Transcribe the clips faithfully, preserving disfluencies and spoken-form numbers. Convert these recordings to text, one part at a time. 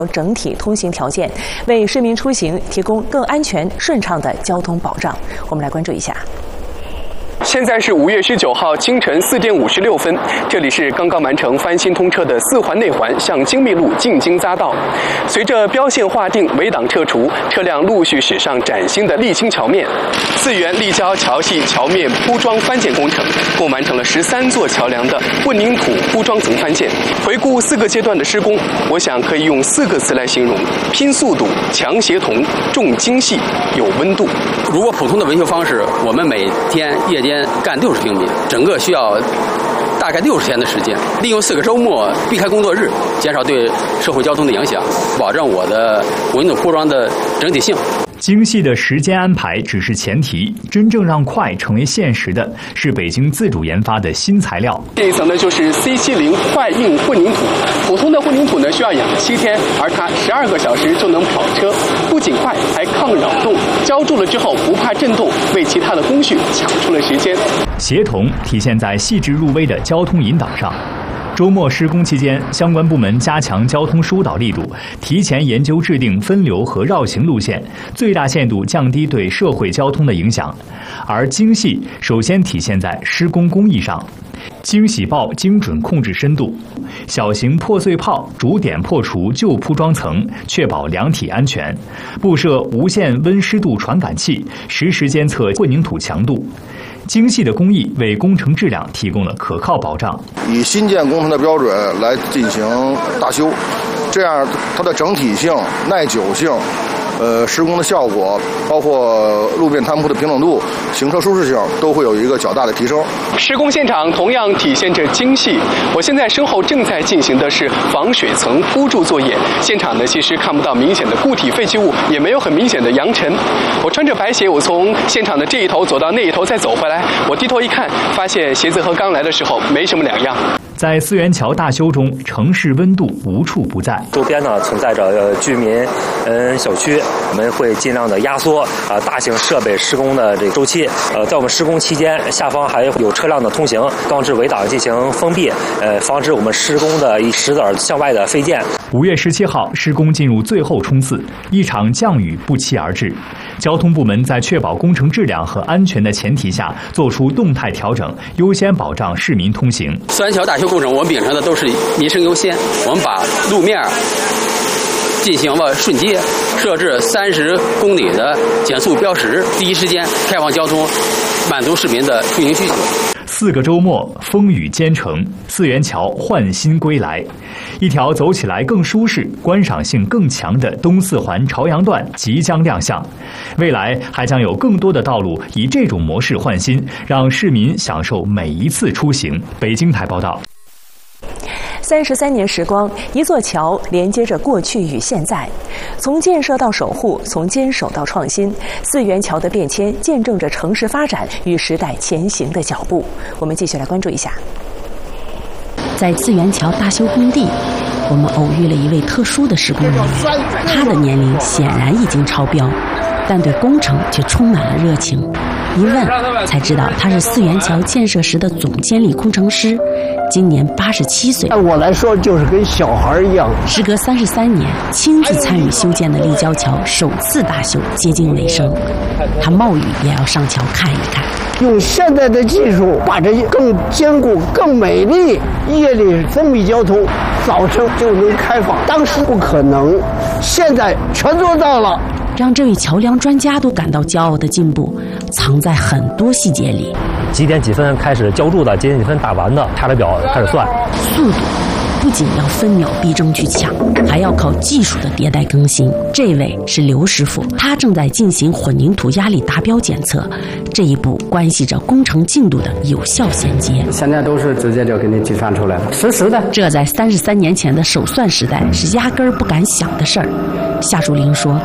整体通行条件，为市民出行提供更安全顺畅的交通保障。我们来关注一下。 现在是五月十九号清晨四点五十六分，这里是刚刚完成翻新通车的四环内环向精密路进京匝道。随着标线划定、围挡撤除，车辆陆续驶上崭新的沥青桥面。四元立交桥系桥面铺装翻建工程，共完成了十三座桥梁的混凝土铺装层翻建。回顾四个阶段的施工，我想可以用四个词来形容：拼速度、强协同、重精细、有温度。 如果普通的维修方式，我们每天夜间干六十平米，整个需要大概六十天的时间，利用四个周末避开工作日，减少对社会交通的影响，保证我的混凝土铺装的整体性。 精细的时间安排只是前提，真正让快成为现实的是北京自主研发的新材料。 这一层呢就是 C 七十 快硬混凝土，普通的混凝土呢需要养七天，而它十二个小时就能跑车，不仅快还抗扰动，浇筑了之后不怕震动，为其他的工序抢出了时间。 协同体现在细致入微的交通引导上。周末施工期间，相关部门加强交通疏导力度，提前研究制定分流和绕行路线，最大限度降低对社会交通的影响。而精细首先体现在施工工艺上，惊喜爆精准控制深度，小型破碎炮逐点破除旧铺装层，确保量体安全；布设无线温湿度传感器，实时监测混凝土强度。精细的工艺为工程质量提供了可靠保障。 以新建工程的标准来进行大修，这样它的整体性、耐久性、呃施工的效果，包括路面摊铺的平整度、行车舒适性，都会有一个较大的提升。 施工现场同样体现着精细。我现在身后正在进行的是防水层铺筑作业，现场呢其实看不到明显的固体废弃物，也没有很明显的扬尘。我穿着白鞋，我从现场的这一头走到那一头，再走回来。我低头一看，发现鞋子和刚来的时候没什么两样。 在四元桥大修中，城市温度无处不在。 周边呢存在着呃居民、嗯小区，我们会尽量的压缩啊大型设备施工的这个周期。呃，在我们施工期间，下方还有车辆的通行，钢制围挡进行封闭，呃，防止我们施工的一石子向外的飞溅。 五月十七号，施工进入最后冲刺，一场降雨不期而至。交通部门在确保工程质量和安全的前提下，做出动态调整，优先保障市民通行。 四元桥大修工程，我们秉承的都是民生优先，我们把路面进行了瞬接，设置三十公里的减速标识，第一时间开放交通，满足市民的出行需求。 四个周末，风雨兼程，四元桥焕新归来，一条走起来更舒适、观赏性更强的东四环朝阳段即将亮相。未来还将有更多的道路以这种模式换新，让市民享受每一次出行。北京台报道。 三十三年时光，一座桥连接着过去与现在，从建设到守护，从坚守到创新，四元桥的变迁见证着城市发展与时代前行的脚步。我们继续来关注一下。 在四元桥大修工地，我们偶遇了一位特殊的施工人员，他的年龄显然已经超标，但对工程却充满了热情。一问才知道，他是四元桥建设时的总监理工程师，今年八十七岁。 按我来说，就是跟小孩一样。 时隔三十三年，亲自参与修建的立交桥首次大修接近尾声，他冒雨也要上桥看一看。 用现在的技术，把这更坚固、更美丽，夜里封闭交通，早晨就能开放。当时不可能，现在全做到了。 让这位桥梁专家都感到骄傲的进步，藏在很多细节里。 几点几分开始浇筑的，几点几分打完的，查了表开始算。 速度不仅要分秒必争去抢，还要靠技术的迭代更新。这位是刘师傅，他正在进行混凝土压力达标检测，这一步关系着工程进度的有效衔接。 现在都是直接就给你计算出来了，实时的。 这在三十三年前的手算时代是压根儿不敢想的事儿。夏树林说，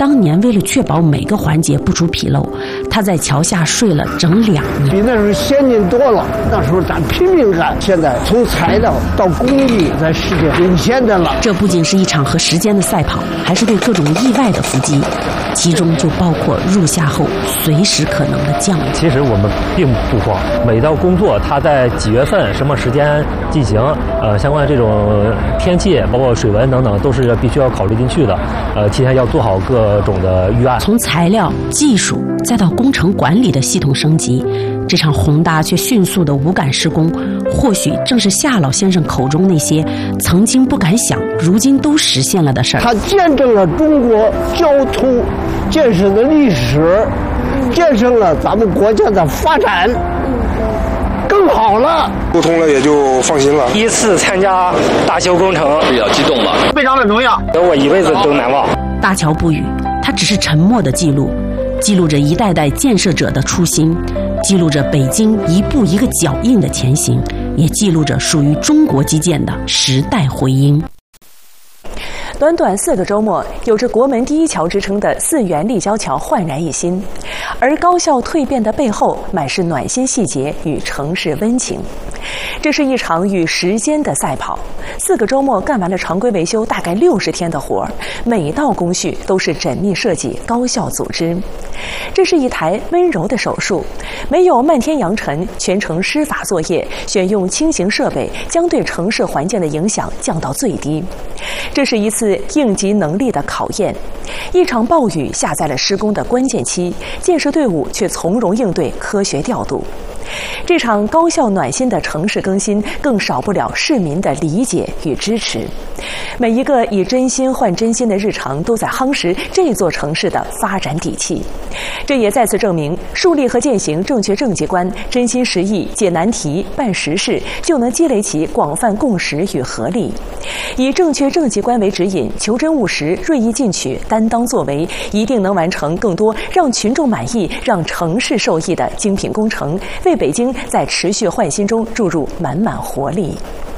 当年为了确保每个环节不出纰漏，他在桥下睡了整两年。 比那时候先进多了，那时候咱拼命干，现在从材料到工艺，在世界领先的了。 这不仅是一场和时间的赛跑，还是对各种意外的伏击，其中就包括入夏后随时可能的降雨。 其实我们并不慌，每道工作它在几月份、什么时间进行，呃，相关的这种天气，包括水文等等，都是必须要考虑进去的。呃，提前要做好各种的预案。 从材料、技术再到工程管理的系统升级，这场宏大却迅速的无感施工，或许正是夏老先生口中那些曾经不敢想，如今都实现了的事儿。 它见证了中国交通建设的历史，见证了咱们国家的发展更好了， 沟通了也就放心了。 第一次参加大修工程， 比较激动吧， 非常的荣耀，我一辈子都难忘。 大桥不语，它只是沉默的记录，记录着一代代建设者的初心，记录着北京一步一个脚印的前行，也记录着属于中国基建的时代回音。 短短四个周末，有着国门第一桥之称的四元立交桥焕然一新，而高校蜕变的背后，满是暖心细节与城市温情。这是一场与时间的赛跑，四个周末干完了常规维修大概六十天的活儿，每道工序都是缜密设计、高效组织。这是一台温柔的手术，没有漫天扬尘，全程施法作业，选用轻型设备，将对城市环境的影响降到最低。这是一次应急能力的考验，一场暴雨下在了施工的关键期，建设队伍却从容应对，科学调度。这场高效暖心的城市更新，更少不了市民的理解与支持。每一个以真心换真心的日常，都在夯实这座城市的发展底气。这也再次证明，树立和践行正确政绩观，真心实意解难题、办实事，就能积累起广泛共识与合力。以正确政绩观为指引，求真务实、锐意进取、担当作为，一定能完成更多让群众满意、让城市受益的精品工程，为北京在持续焕新中注入满满活力。